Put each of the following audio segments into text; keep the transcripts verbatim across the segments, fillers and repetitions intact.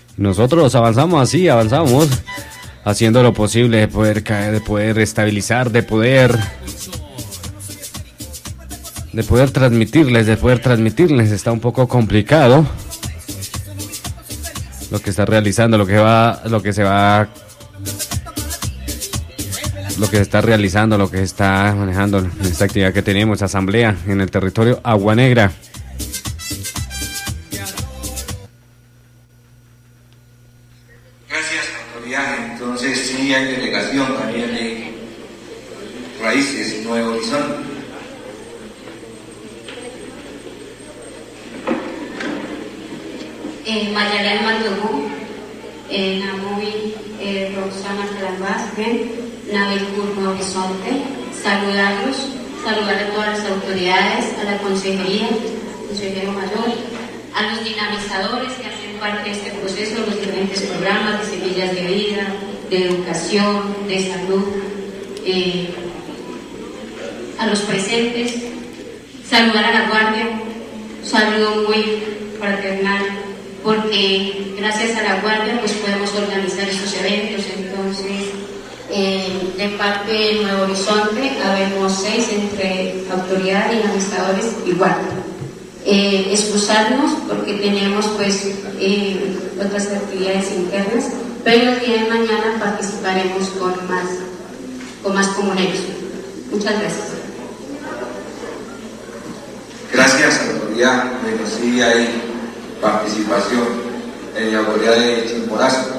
Nosotros avanzamos así, avanzamos haciendo lo posible de poder caer, de poder estabilizar, de poder de poder transmitirles, de poder transmitirles. Está un poco complicado lo que está realizando, lo que va, lo que se va, lo que se está realizando, lo que se está manejando en esta actividad que tenemos, asamblea en el territorio Agua Negra. Gracias, autoridad. Entonces sí hay delegación también de Raíces Nuevo Horizonte. Eh, Mayalén Maldonado, eh, Namovi eh, Roxana Calambás, Navilcur Nuevo Horizonte, saludarlos, saludar a todas las autoridades, a la consejería, consejero mayor, a los dinamizadores que hacen parte de este proceso, los diferentes programas de semillas de vida, de educación, de salud, eh, a los presentes, saludar a la guardia, un saludo muy fraternal, porque gracias a la guardia pues podemos organizar estos eventos. Entonces eh, de parte de Nuevo Horizonte habemos seis entre autoridad, dinamizadores y guardia. Eh, excusarnos porque tenemos pues eh, otras actividades internas, pero el día de mañana participaremos con más con más comuneros. Muchas gracias. Gracias, autoridad. Bueno, sí hay participación en la autoridad de Chimborazo.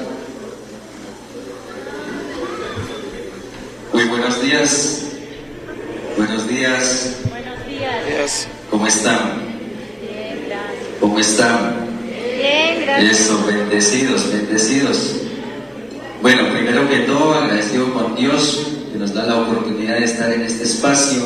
Muy buenos días. Buenos días. Buenos días. ¿Cómo están? Bien, gracias. ¿Cómo están? Bien, gracias. Eso, bendecidos, bendecidos. Bueno, primero que todo, agradecido con Dios que nos da la oportunidad de estar en este espacio.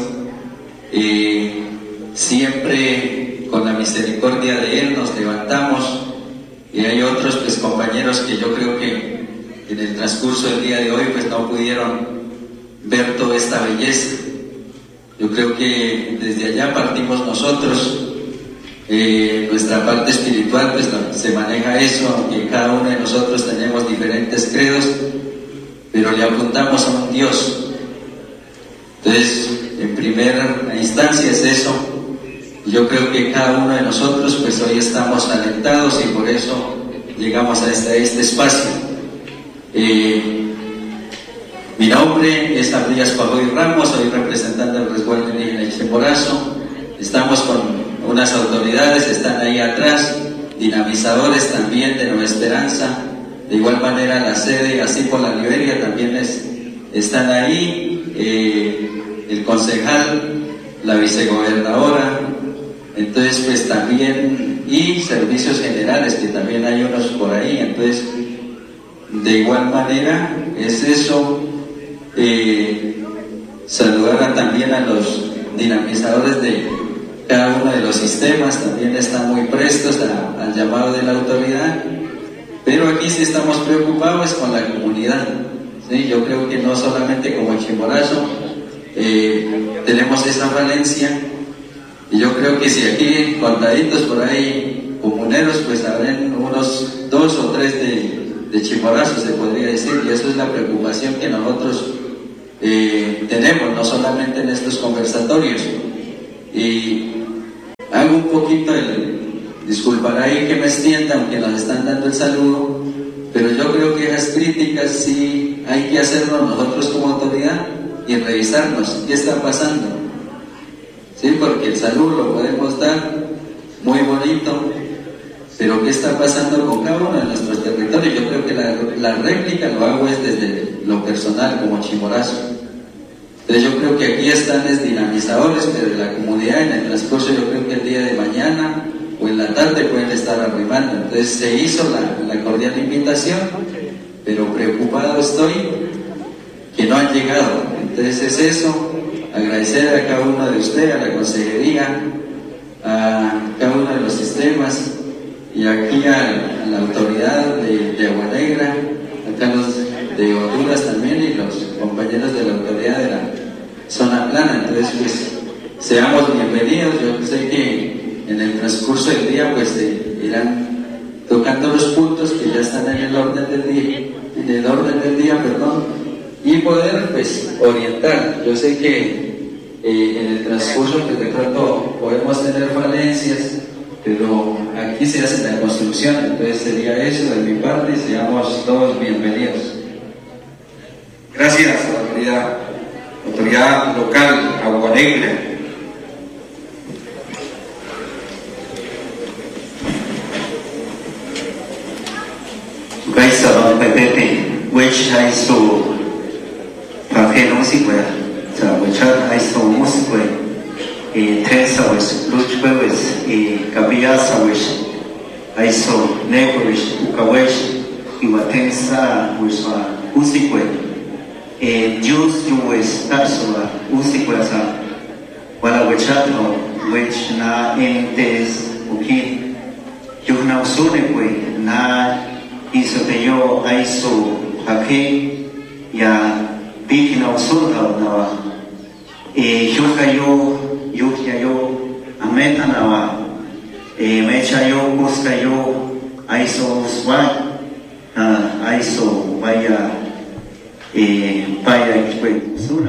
Eh, siempre con la misericordia de Él nos levantamos, y hay otros pues compañeros que yo creo que en el transcurso del día de hoy pues no pudieron ver toda esta belleza. Yo creo que desde allá partimos nosotros. Eh, nuestra parte espiritual pues no, se maneja eso, aunque cada uno de nosotros tenemos diferentes credos, pero le apuntamos a un Dios. Entonces, en primera instancia es eso. Yo creo que cada uno de nosotros pues hoy estamos alentados y por eso llegamos a este, a este espacio. Eh, mi nombre es Abdías Pajoy Ramos, soy representante del resguardo indígena de Chimborazo. Estamos con unas autoridades, están ahí atrás, dinamizadores también de Nueva Esperanza. De igual manera la sede, así por la Liberia, también es, están ahí, eh, el concejal, la vicegobernadora. Entonces pues también, y servicios generales, que también hay unos por ahí. Entonces de igual manera es eso. Eh, saludar a, también a los dinamizadores de cada uno de los sistemas, también están muy prestos a, al llamado de la autoridad, pero aquí sí estamos preocupados con la comunidad, ¿sí? Yo creo que no solamente como Chimborazo eh, tenemos esa falencia. Y yo creo que si aquí contaditos por ahí comuneros, pues habrán unos dos o tres de, de Chimborazo, se podría decir, y eso es la preocupación que nosotros eh, tenemos, no solamente en estos conversatorios. Y hago un poquito el, disculpar ahí que me extienda, aunque nos están dando el saludo, pero yo creo que esas críticas sí hay que hacerlo nosotros como autoridad y revisarnos qué está pasando. Sí, porque el saludo lo podemos dar muy bonito, pero ¿qué está pasando con cada uno de nuestros territorios? Yo creo que la, la réplica lo hago es desde lo personal como Chimborazo. Entonces yo creo que aquí están los dinamizadores, pero de la comunidad en el transcurso yo creo que el día de mañana o en la tarde pueden estar arrimando. Entonces se hizo la, la cordial invitación, pero preocupado estoy que no han llegado. Entonces es eso. Agradecer a cada uno de ustedes, a la consejería, a cada uno de los sistemas y aquí a, a la autoridad de, de Agua Negra, acá los de Honduras también y los compañeros de la autoridad de la zona plana. Entonces pues seamos bienvenidos. Yo sé que en el transcurso del día pues se irán tocando los puntos que ya están en el orden del día, en el orden del día, perdón, y poder pues orientar. Yo sé que eh, en el transcurso pues de pronto podemos tener falencias, pero aquí se hace la construcción, entonces sería eso de mi parte, y seamos todos bienvenidos. Gracias, autoridad, autoridad local, Agua Negra. Gaisa Don Pepe, which I saw Pafe Musique, the which I saw Musique. E Tensawis, Luchbewis, e Gabiasawis, Aiso, Negowish, Ukawish, Iwatensa, Wiswa, Usikwe, e Jus Juwis, Tarsua, Usikwasa, Walawichato, which na entes uki, Yuna Usunekwe, na Isopeyo, Aiso, Hake, ya Bikina Usunta, Nawa, e Yukayo, Yukia yo, ameta nawa, e mecha yo, busca yo, aiso uswa, aiso vaya, e vaya ikwe suna,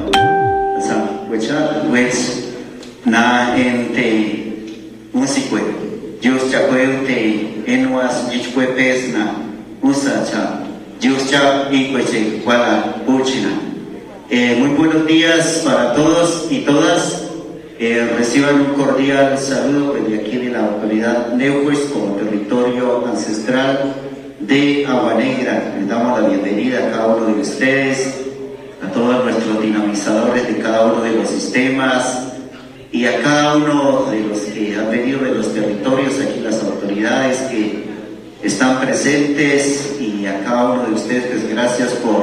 sa wecha wes na ente musikwe, Dios chakwe te enuas jichwe pesna, usa cha, Dios cha ikweche wala puchina. Eh, muy buenos días para todos y todas. Eh, reciban un cordial saludo de aquí de la localidad Neuquis como territorio ancestral de Agua Negra. Les damos la bienvenida a cada uno de ustedes, a todos nuestros dinamizadores de cada uno de los sistemas y a cada uno de los que han venido de los territorios, aquí las autoridades que están presentes, y a cada uno de ustedes, pues gracias por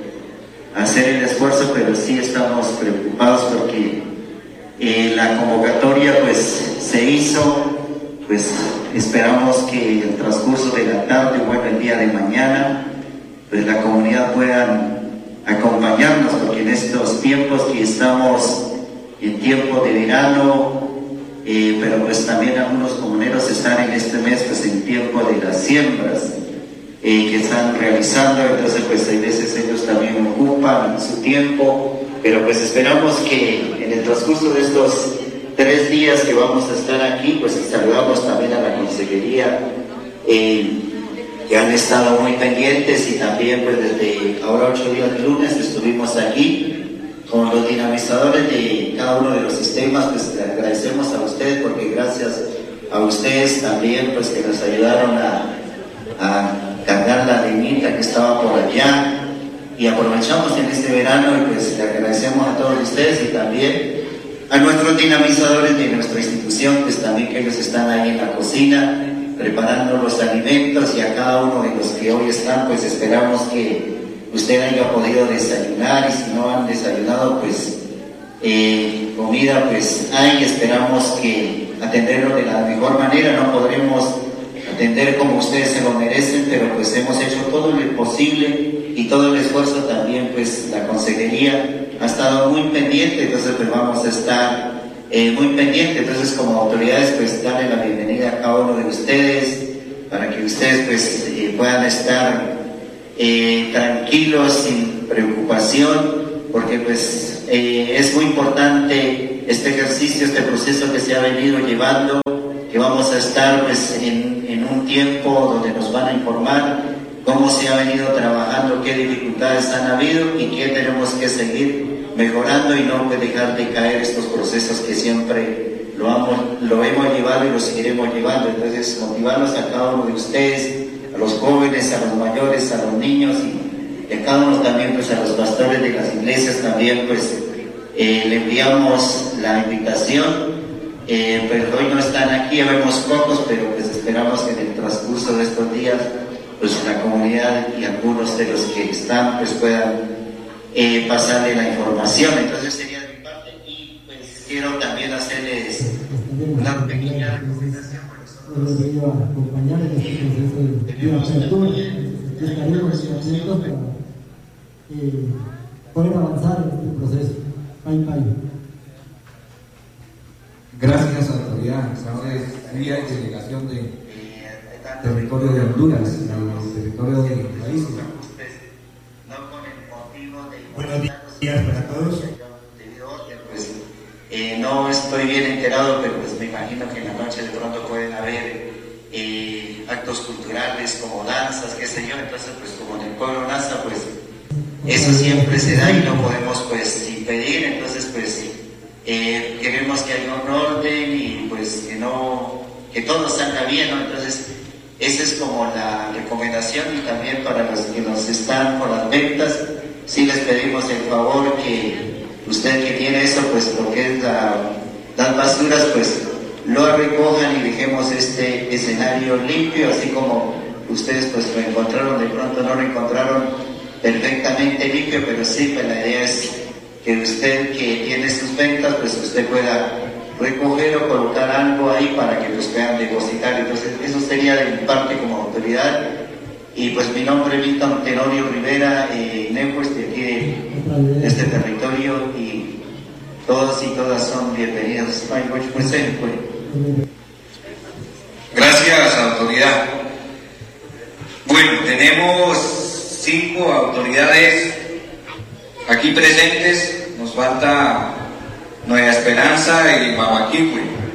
hacer el esfuerzo, pero sí estamos preocupados porque Eh, la convocatoria pues se hizo, pues esperamos que en el transcurso de la tarde, bueno, el día de mañana, pues la comunidad pueda acompañarnos, porque en estos tiempos que estamos en tiempo de verano, eh, pero pues también algunos comuneros están en este mes pues en tiempo de las siembras eh, que están realizando, entonces pues a veces ellos también ocupan su tiempo. Pero pues esperamos que en el transcurso de estos tres días que vamos a estar aquí, pues saludamos también a la consejería, eh, que han estado muy pendientes, y también pues desde ahora ocho días de lunes estuvimos aquí con los dinamizadores de cada uno de los sistemas. Pues le agradecemos a ustedes porque gracias a ustedes también pues que nos ayudaron a, a cargar la leñita que estaba por allá. Y aprovechamos en este verano y pues le agradecemos a todos ustedes, y también a nuestros dinamizadores de nuestra institución, pues también que ellos están ahí en la cocina preparando los alimentos, y a cada uno de los que hoy están, pues esperamos que usted haya podido desayunar, y si no han desayunado, pues eh, comida pues hay, esperamos que atenderlo de la mejor manera. No podremos atender como ustedes se lo merecen, pero pues hemos hecho todo lo posible y todo el esfuerzo. También pues la consejería ha estado muy pendiente, entonces pues vamos a estar eh, muy pendientes. Entonces como autoridades pues darle la bienvenida a cada uno de ustedes, para que ustedes pues eh, puedan estar eh, tranquilos, sin preocupación, porque pues eh, es muy importante este ejercicio, este proceso que se ha venido llevando, que vamos a estar pues en, en un tiempo donde nos van a informar cómo se ha venido trabajando, qué dificultades han habido y qué tenemos que seguir mejorando, y no dejar de caer estos procesos que siempre lo, vamos, lo hemos llevado y lo seguiremos llevando. Entonces motivarlos a cada uno de ustedes, a los jóvenes, a los mayores, a los niños, y a cada uno también pues a los pastores de las iglesias también pues eh, le enviamos la invitación. Eh, pero hoy no están aquí, vemos pocos, pero pues esperamos que en el transcurso de estos días pues la comunidad y algunos de los que están pues puedan eh, pasarle la información. Entonces sería de mi parte, y pues quiero también hacerles una pequeña recomendación. Los voy a acompañar en este proceso de apertura. Estaremos atentos para eh, poder avanzar en este proceso. Bye, bye. Gracias, autoridad. Ahora es día de delegación de... Eh, territorio de Honduras, al territorio de la isla. Buenos días para todos. Pues, eh, no estoy bien enterado, pero pues me imagino que en la noche de pronto pueden haber eh, actos culturales como danzas, qué sé yo. Entonces, pues como en el pueblo Nasa, pues eso siempre se da y no podemos pues impedir. Entonces, pues eh, queremos que haya un orden y pues que no, que todo salga bien, ¿no? Entonces, esa es como la recomendación. Y también para los que nos están por las ventas, sí les pedimos el favor que usted que tiene eso, pues lo que es la, las basuras, pues lo recojan y dejemos este escenario limpio, así como ustedes pues lo encontraron, de pronto no lo encontraron perfectamente limpio, pero sí, pues la idea es que usted que tiene sus ventas, pues usted pueda recoger o colocar algo ahí para que los puedan depositar. Entonces eso sería de mi parte como autoridad. Y pues mi nombre es Víctor Tenorio Rivera, eh, Neupues, de aquí de, de este territorio, y todos y todas son bienvenidos. Gracias, autoridad. Bueno, tenemos cinco autoridades aquí presentes. Nos falta Nueva Esperanza y Mamaquihue.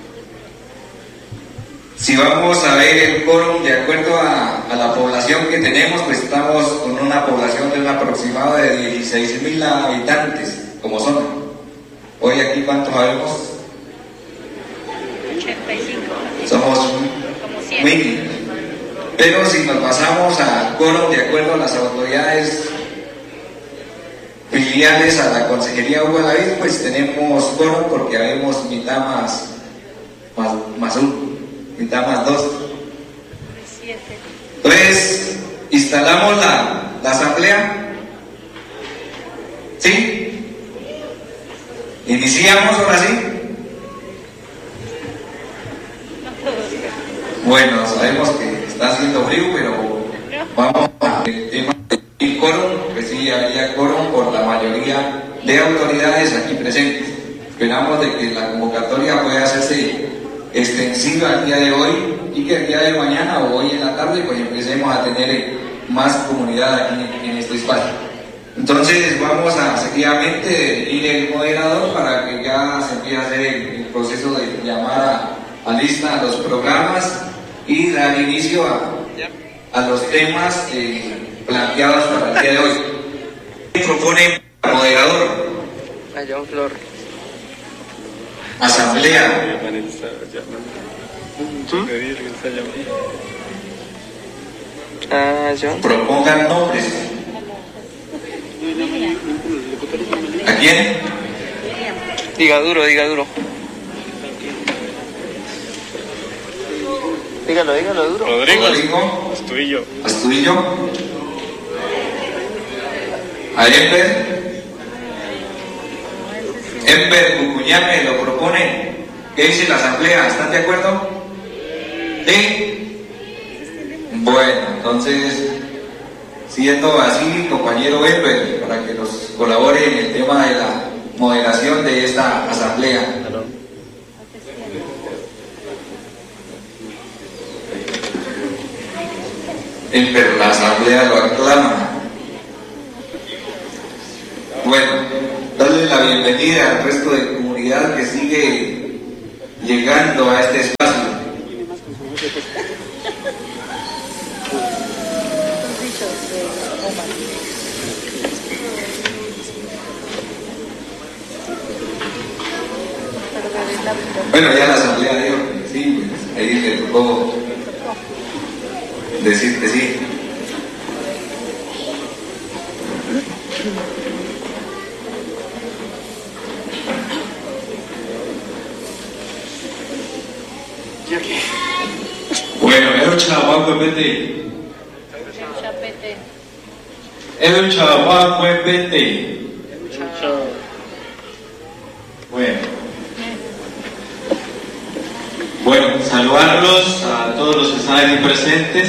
Si vamos a ver el quórum de acuerdo a, a la población que tenemos, pues estamos con una población de un aproximado de dieciséis mil habitantes como zona. Hoy aquí, ¿cuántos sabemos? ochenta y cinco. Somos mil. Pero si nos pasamos al quórum de acuerdo a las autoridades filiales a la Consejería Hugo David, pues tenemos quórum porque habemos mitad más, más, más uno. Mitad más dos. Entonces, instalamos la, la asamblea. ¿Sí? ¿Iniciamos ahora sí? Bueno, sabemos que está haciendo frío, pero vamos al tema del quórum, pues sí, había quórum por la mayoría de autoridades aquí presentes. Esperamos de que la convocatoria pueda hacerse extensiva el día de hoy y que el día de mañana o hoy en la tarde pues empecemos a tener más comunidad aquí en, en este espacio. Entonces vamos a seguidamente elegir el moderador para que ya se empiece a hacer el, el proceso de llamar a, a lista a los programas y dar inicio a, a los temas eh, planteados para el día de hoy. Propone moderador. A John Flor. Asamblea. Ah, John. Propongan nombres. ¿A quién? Diga duro, diga duro. Dígalo, dígalo duro. Rodrigo. Rodrigo. Astudillo. Astudillo. A Ember. Ember Cucuñame lo propone. ¿Qué dice la asamblea? ¿Están de acuerdo? ¿Sí? Bueno, entonces, siendo así, compañero Ember, para que nos colabore en el tema de la moderación de esta asamblea. Ember, la asamblea lo aclama. Bueno, darle la bienvenida al resto de comunidad que sigue llegando a este espacio. Bueno, ya la asamblea dijo que sí, pues, ahí le tocó decir que sí. Bueno, es chaval pete. Es chaval pete. Bueno. Bueno, saludarlos a todos los que están aquí presentes.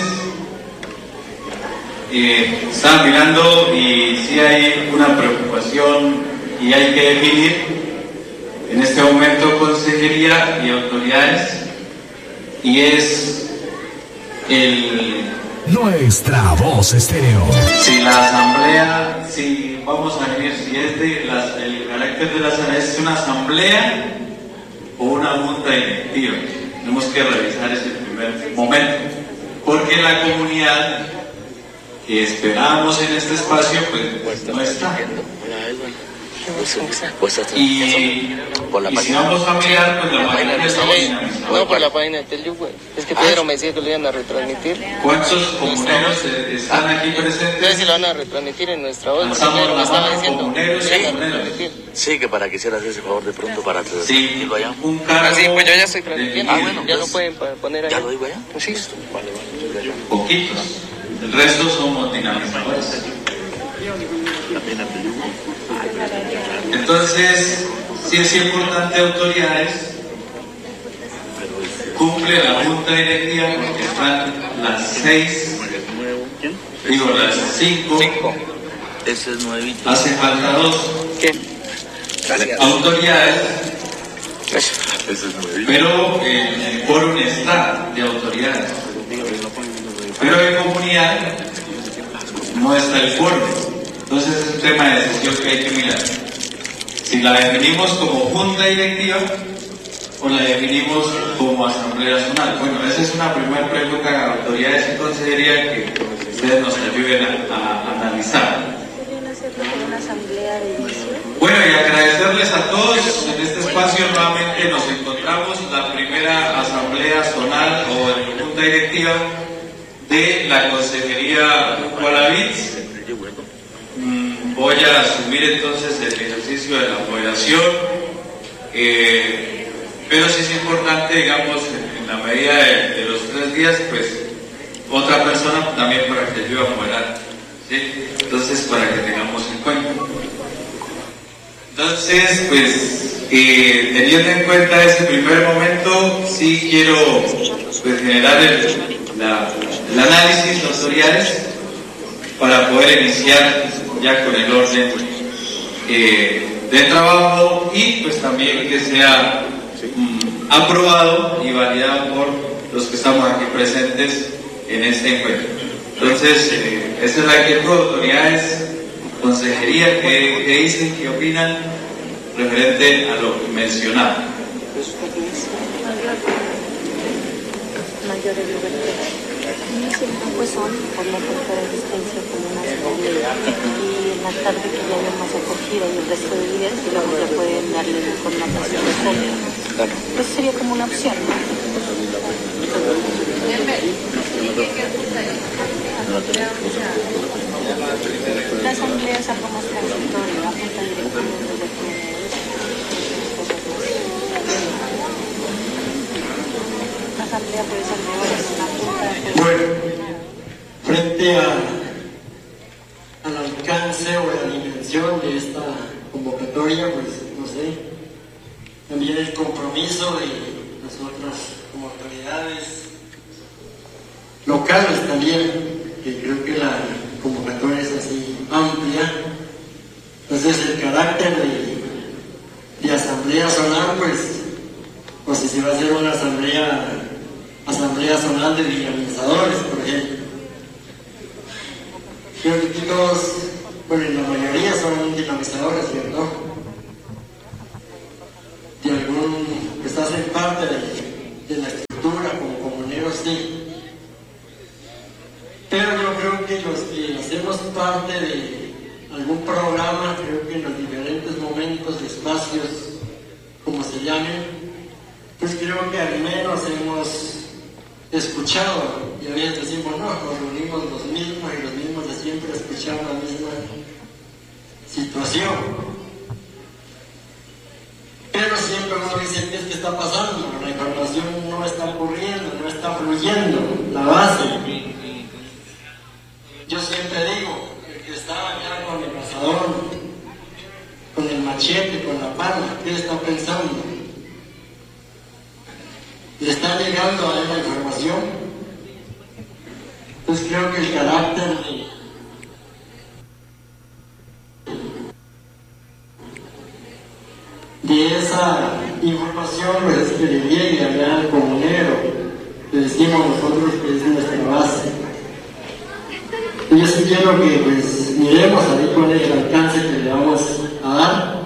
Eh, están mirando y sí hay una preocupación y hay que definir en este momento consejería y autoridades, y es el... Nuestra Voz Estéreo. Si la asamblea, si vamos a venir, si es de las, el carácter de la asamblea, ¿es una asamblea o una junta directiva? Tenemos que revisar ese primer momento, porque la comunidad que esperábamos en este espacio pues no está. Y, y si vamos a mirar, pues la página de no, por la página de Telio, güey. Es que Pedro me decía que lo iban a retransmitir. ¿Cuántos comuneros están aquí presentes? Entonces si lo van a retransmitir en nuestra voz, porque Pedro me estaba diciendo. Comuneros y comuneros. Sí, que para que hicieras ese favor de pronto para sí, allá. Un cargo. Ah, sí, pues yo ya estoy transmitiendo. Ah, bueno, ya pues, lo pueden poner ahí. ¿Ya lo digo allá? Sí. Vale, vale. Poquitos. El resto somos dinamizadores. Entonces, sí es importante, autoridades, cumple la junta directiva porque están las seis, digo las cinco, ese es nuevito. hace falta dos. ¿Qué? Autoridades, Ese es nuevito. pero eh, el quórum está de autoridades, pero en comunidad no está el quórum. Entonces es un tema de decisión que hay que mirar. Si la definimos como junta directiva o la definimos como asamblea zonal. Bueno, esa es una primera pregunta a autoridades y consejería que ustedes nos ayuden a, a analizar. Bueno, y agradecerles a todos. En este espacio nuevamente nos encontramos la primera asamblea zonal o junta directiva de la consejería Gualavitz. Voy a asumir entonces el ejercicio de la moderación, eh, pero sí es importante, digamos, en, en la medida de, de los tres días, pues otra persona también para que ayude a moderar, ¿sí? Entonces, para que tengamos en cuenta. Entonces, pues, eh, teniendo en cuenta ese primer momento, sí quiero pues, generar el, la, el análisis, los tutoriales, para poder iniciar ya con el orden eh, de trabajo y pues también que sea mm, aprobado y validado por los que estamos aquí presentes en este encuentro. Entonces, eh, esa es la inquietud, autoridades, consejería, que, que dicen, qué opinan referente a lo mencionado. Mayores libertades. Pues son por la falta de asistencia comunal y en la tarde que ya hay más acogida y el resto de días y luego ya pueden darle con una pasión de fondo. Pues sería como una opción, ¿no? La asamblea es algo más transitorio, la junta directamente de comunidades. La asamblea puede ser mejor en una junta. Bueno, frente a, al alcance o la dimensión de esta convocatoria, pues no sé, también el compromiso de nosotras como autoridades locales también, que creo que la convocatoria es así amplia. Entonces el carácter de, de asamblea zonal, pues, o si se va a hacer una asamblea asamblea zonal de dinamizadores, por ejemplo. Creo que aquí todos, bueno, la mayoría son dinamizadores, ¿cierto? De algún, pues hacen parte de, de la estructura como comuneros, sí. Pero yo creo que los que hacemos parte de algún programa, creo que en los diferentes momentos, espacios, como se llamen, pues creo que al menos hemos escuchado, y a veces decimos, no, nos reunimos los mismos y los mismos de siempre escuchamos la misma situación. Pero siempre uno dice, ¿qué es que está pasando? La información no está ocurriendo, no está fluyendo, la base. Yo siempre digo, el que está acá con el cazador, con el machete, con la pala, ¿qué está pensando? ¿Le está llegando a él la información? Pues creo que el carácter de, de esa información pues, es que le llegue allá al comunero, que decimos nosotros que es nuestra base. Y yo sí quiero que pues miremos ahí cuál es el alcance que le vamos a dar.